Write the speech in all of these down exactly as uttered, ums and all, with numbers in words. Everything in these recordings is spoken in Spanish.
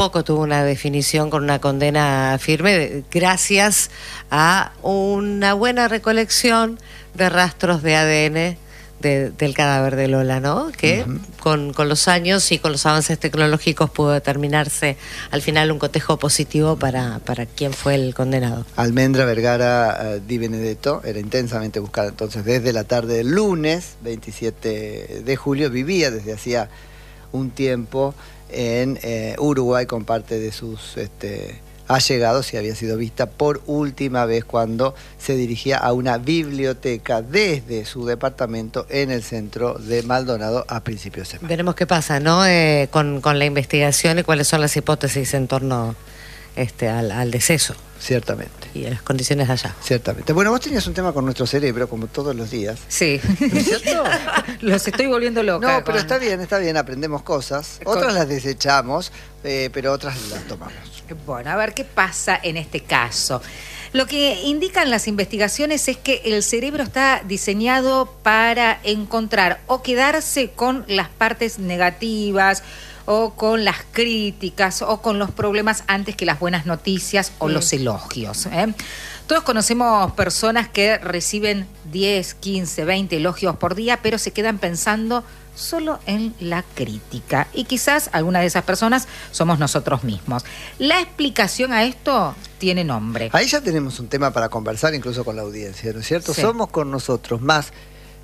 tampoco tuvo una definición con una condena firme, gracias a una buena recolección de rastros de A D N de, del cadáver de Lola, ¿no? Que uh-huh. con, con los años y con los avances tecnológicos pudo determinarse al final un cotejo positivo para, para quién fue el condenado. Almendra Vergara uh, Di Benedetto era intensamente buscada entonces desde la tarde del lunes veintisiete de julio, vivía desde hacía un tiempo en eh, Uruguay con parte de sus este, allegados y había sido vista por última vez cuando se dirigía a una biblioteca desde su departamento en el centro de Maldonado a principios de semana. Veremos qué pasa, ¿no? Eh, con, con la investigación y cuáles son las hipótesis en torno este, al, al deceso. Ciertamente. Y a las condiciones de allá. Ciertamente. Bueno, vos tenías un tema con nuestro cerebro, como todos los días. Sí. ¿No es cierto? Los estoy volviendo loca. No, pero con... está bien, está bien, aprendemos cosas. Con... Otras las desechamos, eh, pero otras las tomamos. Bueno, a ver qué pasa en este caso. Lo que indican las investigaciones es que el cerebro está diseñado para encontrar o quedarse con las partes negativas o con las críticas o con los problemas antes que las buenas noticias o mm. los elogios, ¿eh? Todos conocemos personas que reciben diez, quince, veinte elogios por día, pero se quedan pensando solo en la crítica. Y quizás alguna de esas personas somos nosotros mismos. La explicación a esto tiene nombre. Ahí ya tenemos un tema para conversar incluso con la audiencia, ¿no es cierto? Sí. Somos con nosotros más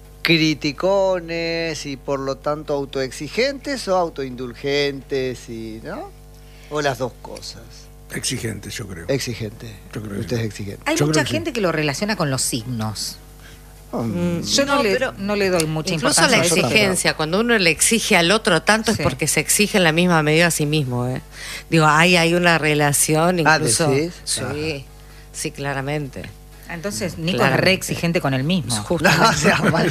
criticones y por lo tanto autoexigentes o autoindulgentes, y ¿no? O las dos cosas. Exigente, yo creo. Exigente. Yo creo. Usted es exigente. Hay yo mucha que gente sí. que lo relaciona con los signos. Mm. Yo no, no, le, pero no le doy mucha incluso importancia. la exigencia, cuando uno le exige al otro tanto Sí. es porque se exige en la misma medida a sí mismo, ¿eh? Digo, ahí hay una relación incluso. Ah, ¿decís? Sí, Ajá. sí, claramente. Entonces, Nico Claramente. es re exigente con él mismo. Justamente. No, o sea, mal.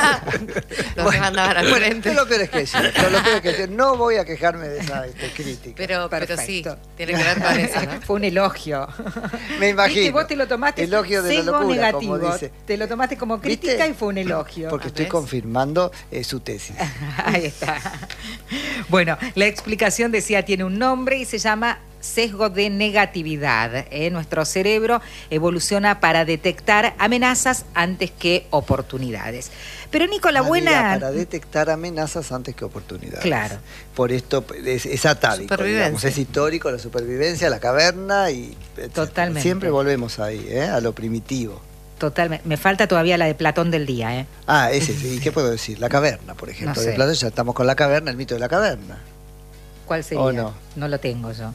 Los Bueno, mandaban al bueno, frente. lo peor es que sí, lo peor es que sí. No voy a quejarme de esa este, crítica. Pero, pero sí, Perfecto. tiene que ver con eso, ¿no? Fue un elogio. Me imagino. ¿Viste? Vos te lo tomaste elogio de la sesgo locura, negativo. como dice. Te lo tomaste como crítica. ¿Viste? Y fue un elogio. Porque ¿Ah, estoy ves? confirmando eh, su tesis. Ahí está. Bueno, la explicación decía tiene un nombre y se llama sesgo de negatividad. ¿eh? Nuestro cerebro evoluciona para detectar amenazas antes que oportunidades. Pero Nico, la Ah, buena... mira, para detectar amenazas antes que oportunidades. Claro. Por esto es, es atávico, digamos, es histórico, la supervivencia, la caverna y etcétera. Totalmente. Siempre volvemos ahí, ¿eh? A lo primitivo. Totalmente. Me falta todavía la de Platón del día, ¿eh? Ah, ese, ¿y qué puedo decir? La caverna, por ejemplo. No sé. De Platón ya estamos con la caverna, el mito de la caverna. ¿Cuál sería? ¿O no? No lo tengo yo.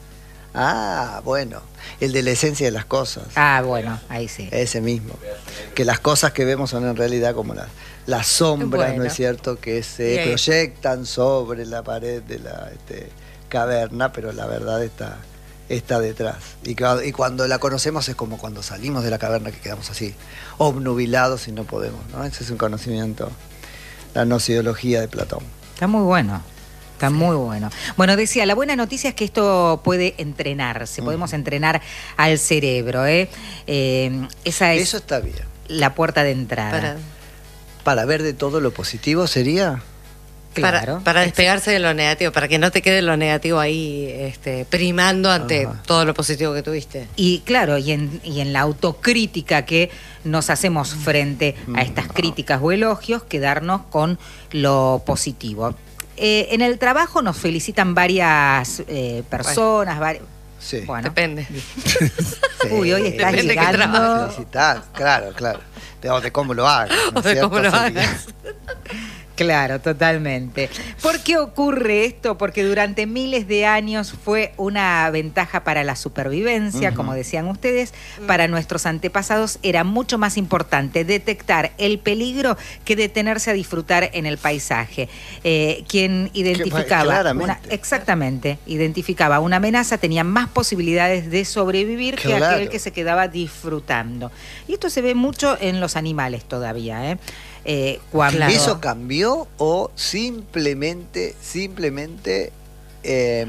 Ah, bueno, el de la esencia de las cosas. Ah, bueno, ahí sí. Ese mismo. Que las cosas que vemos son en realidad como las, las sombras, Bueno. ¿no es cierto? Que se Bien. proyectan sobre la pared de la este, caverna, pero la verdad está, está detrás. Y, que, y cuando la conocemos es como cuando salimos de la caverna que quedamos así, obnubilados y no podemos, ¿no? Ese es un conocimiento, la nociología de Platón. Está muy bueno. Está sí. muy bueno. Bueno, decía, la buena noticia es que esto puede entrenarse, mm. podemos entrenar al cerebro, ¿eh? Eh, esa es Eso está bien. La puerta de entrada. Para, Para ver de todo lo positivo sería... Claro. Para, para despegarse de lo negativo, para que no te quede lo negativo ahí este, primando ante Ajá. todo lo positivo que tuviste. Y claro, y en, y en la autocrítica que nos hacemos frente a estas críticas o elogios, quedarnos con lo positivo. Eh, en el trabajo nos felicitan varias eh, personas, bueno. Vari... Sí. Bueno, depende. Sí. Uy, hoy estás Depende llegando... Felicitar, claro, claro. O de cómo lo hagas. ¿no O de cómo lo hagas. Claro, totalmente. ¿Por qué ocurre esto? Porque durante miles de años fue una ventaja para la supervivencia, uh-huh. como decían ustedes. Para nuestros antepasados era mucho más importante detectar el peligro que detenerse a disfrutar en el paisaje. Eh, quien identificaba... Una, exactamente, identificaba una amenaza, tenía más posibilidades de sobrevivir claro. que aquel que se quedaba disfrutando. Y esto se ve mucho en los animales todavía, ¿eh? Eh, cuando... ¿Eso cambió o simplemente, simplemente eh,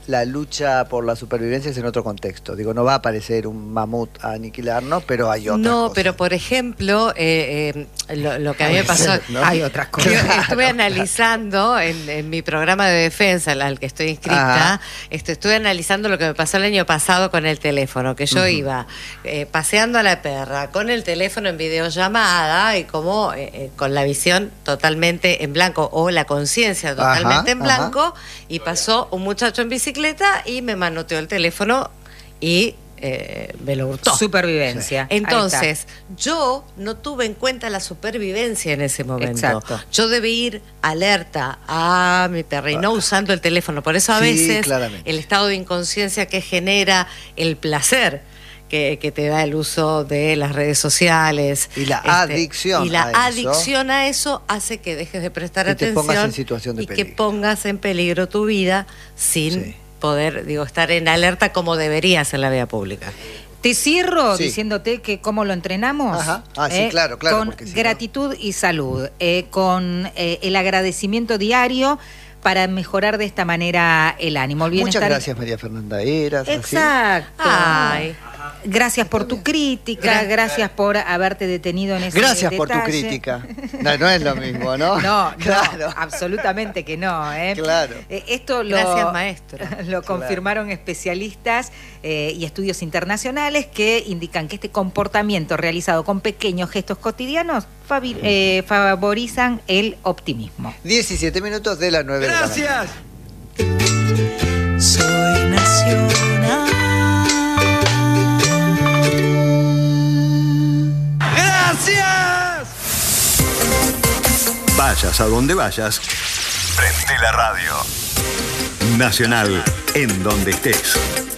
la lucha por la supervivencia es en otro contexto. Digo, no va a aparecer un mamut a aniquilarnos, pero hay otras No, cosas. pero por ejemplo, eh, eh, lo, lo que a mí me pasó, ¿no? Hay otras cosas. yo estuve analizando en, en mi programa de defensa, al, al que estoy inscrita, este, estuve analizando lo que me pasó el año pasado con el teléfono, que yo uh-huh. iba eh, paseando a la perra con el teléfono en videollamada y como eh, eh, con la visión totalmente en blanco o la conciencia totalmente ajá, en blanco, ajá. y pasó un muchacho en bicicleta y me manoteó el teléfono y eh, me lo hurtó. Supervivencia. Sí. Entonces, yo no tuve en cuenta la supervivencia en ese momento. Exacto. Yo debí ir alerta a mi perra y no usando el teléfono. Por eso a sí, veces claramente. El estado de inconsciencia que genera el placer que, que te da el uso de las redes sociales. Y la este, adicción Y la a adicción eso. a eso hace que dejes de prestar y atención. Te pongas en situación de y peligro. que pongas en peligro tu vida sin sí. poder, digo, estar en alerta como deberías en la vía pública. Te cierro sí. diciéndote que cómo lo entrenamos. Ajá. Ah, sí, eh, claro, claro. Con si gratitud no... y salud, eh, con eh, el agradecimiento diario para mejorar de esta manera el ánimo. El bienestar... Muchas gracias, María Fernanda Eras. Exacto. Ay. Gracias por tu crítica, gracias por haberte detenido en ese Gracias detalle. por tu crítica. No, no es lo mismo, ¿no? No, claro. no, absolutamente que no. ¿eh? Claro. Eh, esto lo, gracias, maestro. Lo confirmaron claro. especialistas eh, y estudios internacionales que indican que este comportamiento realizado con pequeños gestos cotidianos favi- eh, favorizan el optimismo. diecisiete minutos de las nueve gracias. de la mañana. Soy nacional. ¡Gracias! Vayas a donde vayas, prende la radio. Nacional, en donde estés.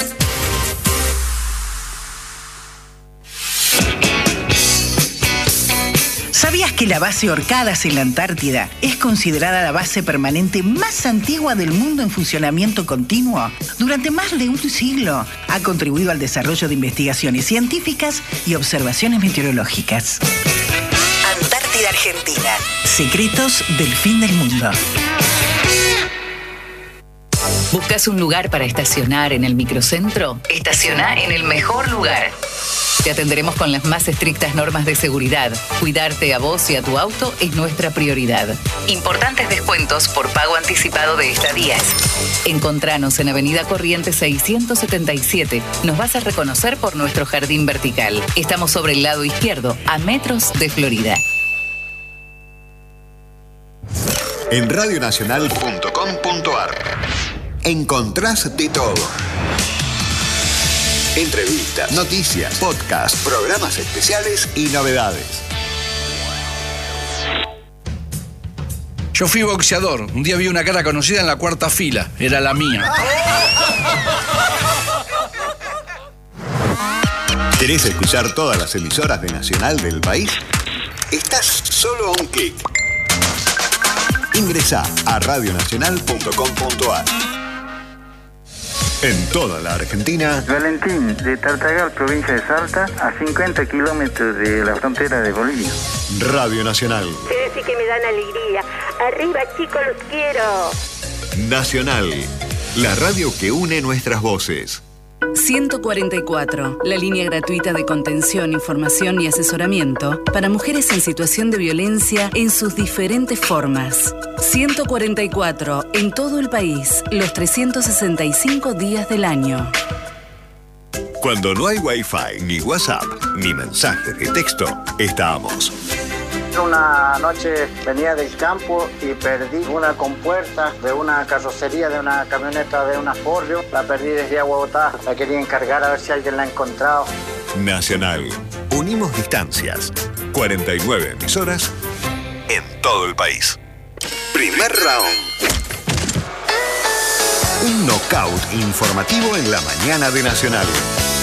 ¿Sabías que la base Orcadas en la Antártida es considerada la base permanente más antigua del mundo en funcionamiento continuo? Durante más de un siglo ha contribuido al desarrollo de investigaciones científicas y observaciones meteorológicas. Antártida Argentina. Secretos del fin del mundo. ¿Buscas un lugar para estacionar en el microcentro? Estaciona en el mejor lugar. Te atenderemos con las más estrictas normas de seguridad. Cuidarte a vos y a tu auto es nuestra prioridad. Importantes descuentos por pago anticipado de estadías. Encontranos en Avenida Corrientes seiscientos setenta y siete. Nos vas a reconocer por nuestro jardín vertical. Estamos sobre el lado izquierdo, a metros de Florida. En radio nacional punto com punto a r encontrás de todo. Entrevistas, noticias, podcasts, programas especiales y novedades. Yo fui boxeador. Un día vi una cara conocida en la cuarta fila. Era la mía. ¿Querés escuchar todas las emisoras de Nacional del país? Estás solo a un clic. Ingresá a radio nacional punto com punto a r. En toda la Argentina. Valentín, de Tartagal, provincia de Salta, a cincuenta kilómetros de la frontera de Bolivia. Radio Nacional. Quiere decir que me dan alegría. Arriba, chicos, los quiero. Nacional, la radio que une nuestras voces. ciento cuarenta y cuatro, la línea gratuita de contención, información y asesoramiento para mujeres en situación de violencia en sus diferentes formas. ciento cuarenta y cuatro, en todo el país, los trescientos sesenta y cinco días del año. Cuando no hay Wi-Fi, ni WhatsApp, ni mensajes de texto, estamos. Una noche venía del campo y perdí una compuerta de una carrocería de una camioneta de una Ford. La perdí desde Agua Botá. La quería encargar a ver si alguien la ha encontrado. Nacional. Unimos distancias. cuarenta y nueve emisoras en todo el país. Primer round. Un knockout informativo en la mañana de Nacional.